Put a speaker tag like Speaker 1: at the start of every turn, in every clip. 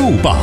Speaker 1: 购吧！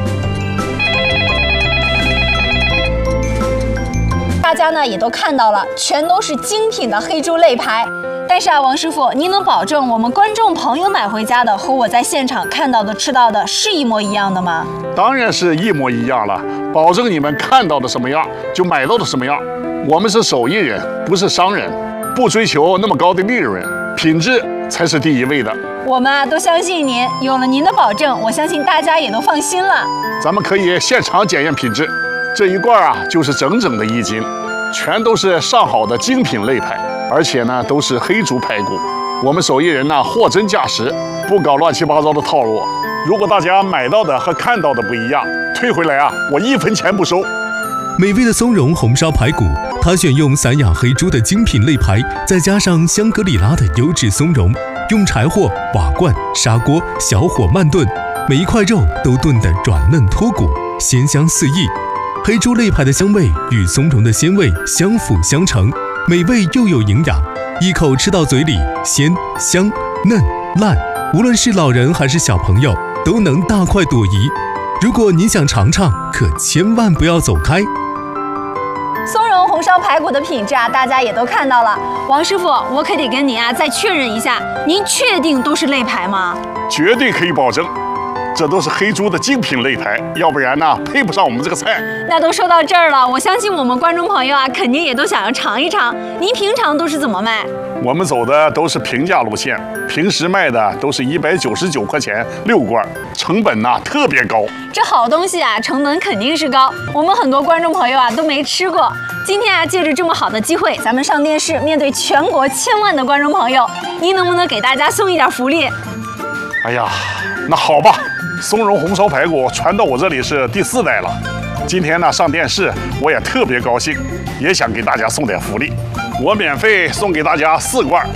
Speaker 2: 大家呢也都看到了，全都是精品的黑猪肋排。但是啊，王师傅，您能保证我们观众朋友买回家的和我在现场看到的、吃到的是一模一样的吗？
Speaker 3: 当然是一模一样了，保证你们看到的什么样就买到的什么样。我们是手艺人，不是商人，不追求那么高的利润，品质才是第一位的。
Speaker 2: 我们啊都相信您，有了您的保证，我相信大家也都放心了。
Speaker 3: 咱们可以现场检验品质，这一罐啊就是整整的1斤，全都是上好的精品肋排。而且呢，都是黑猪排骨。我们手艺人呢，货真价实，不搞乱七八糟的套路。如果大家买到的和看到的不一样，退回来啊，我1分钱不收。
Speaker 1: 美味的松茸红烧排骨，它选用散养黑猪的精品肋排，再加上香格里拉的优质松茸，用柴火、瓦罐、砂锅小火慢炖，每一块肉都炖得软嫩脱骨，鲜香四溢。黑猪肋排的香味与松茸的鲜味相辅相成。美味又有营养，一口吃到嘴里，鲜香嫩烂，无论是老人还是小朋友，都能大快朵颐。如果您想尝尝，可千万不要走开。
Speaker 2: 松茸红烧排骨的品质啊，大家也都看到了。王师傅，我可得跟您啊再确认一下，您确定都是肋排吗？
Speaker 3: 绝对可以保证。这都是黑猪的精品肋排，要不然呢配不上我们这个菜。
Speaker 2: 那都说到这儿了，我相信我们观众朋友啊，肯定也都想要尝一尝。您平常都是怎么卖？
Speaker 3: 我们走的都是平价路线，平时卖的都是199块钱6罐，成本呢特别高。
Speaker 2: 这好东西啊，成本肯定是高。我们很多观众朋友啊都没吃过。今天啊，借着这么好的机会，咱们上电视，面对全国千万的观众朋友，您能不能给大家送一点福利？
Speaker 3: 哎呀，那好吧。松茸红烧排骨传到我这里是第4代了，今天呢上电视，我也特别高兴，也想给大家送点福利。我免费送给大家4罐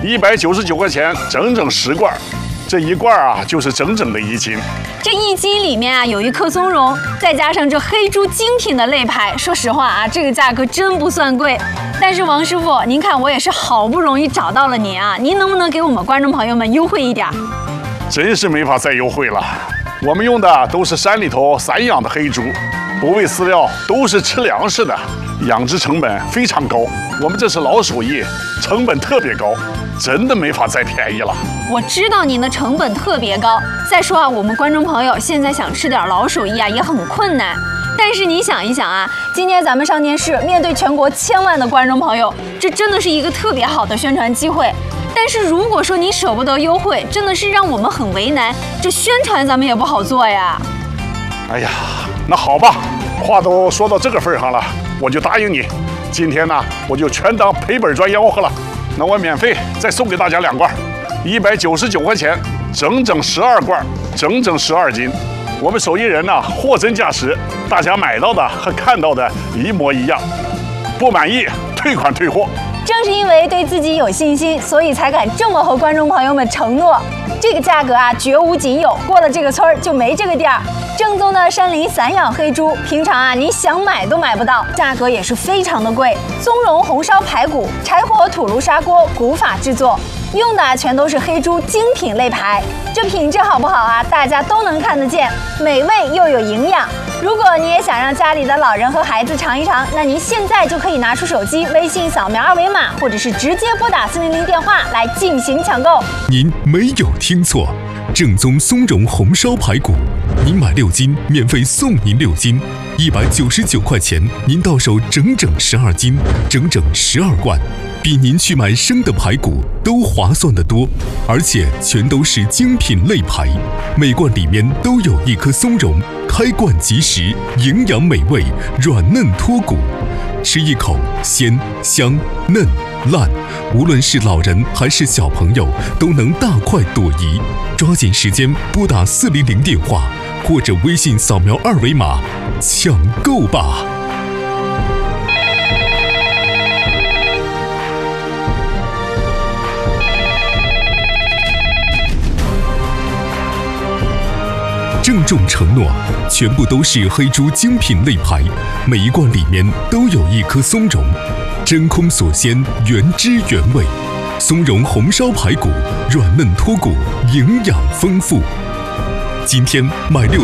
Speaker 3: ，199块钱，整整10罐。这一罐啊就是整整的1斤。
Speaker 2: 这1斤里面啊有1颗松茸，再加上这黑猪精品的肋排，说实话啊，这个价格真不算贵。但是王师傅，您看我也是好不容易找到了您啊，您能不能给我们观众朋友们优惠一点？
Speaker 3: 真是没法再优惠了。我们用的都是山里头散养的黑猪，不喂饲料，都是吃粮食的，养殖成本非常高。我们这是老手艺，成本特别高，真的没法再便宜了。
Speaker 2: 我知道您的成本特别高，再说啊，我们观众朋友现在想吃点老手艺啊，也很困难。但是你想一想啊，今天咱们上电视，面对全国千万的观众朋友，这真的是一个特别好的宣传机会。但是如果说你舍不得优惠，真的是让我们很为难，这宣传咱们也不好做呀。
Speaker 3: 哎呀，那好吧，话都说到这个份上了，我就答应你。今天呢，我就全当赔本赚吆喝了。那我免费再送给大家2罐，199块钱，整整12罐，整整12斤。我们手艺人呢，货真价实，大家买到的和看到的一模一样。不满意，退款退货。
Speaker 2: 正是因为对自己有信心，所以才敢这么和观众朋友们承诺。这个价格啊，绝无仅有，过了这个村儿就没这个店儿。正宗的山林散养黑猪，平常啊您想买都买不到，价格也是非常的贵。松茸红烧排骨，柴火土炉砂锅古法制作，用的全都是黑猪精品肋排。这品质好不好啊？大家都能看得见，美味又有营养。如果你也想让家里的老人和孩子尝一尝，那您现在就可以拿出手机，微信扫描2维码，或者是直接拨打400电话来进行抢购。
Speaker 1: 您没有听错，正宗松茸红烧排骨，您买6斤，免费送您6斤，199块钱，您到手整整12斤，整整12罐，比您去买生的排骨都划算得多，而且全都是精品肋排，每罐里面都有1颗松茸，开罐即食，营养美味，软嫩脱骨，吃一口鲜香嫩烂，无论是老人还是小朋友都能大快朵颐。抓紧时间拨打400电话，或者微信扫描2维码抢购吧。郑重承诺，全部都是黑猪精品肋排，每一罐里面都有1颗松茸，真空锁鲜，原汁原味。松茸红烧排骨，软嫩脱骨，营养丰富。今天买6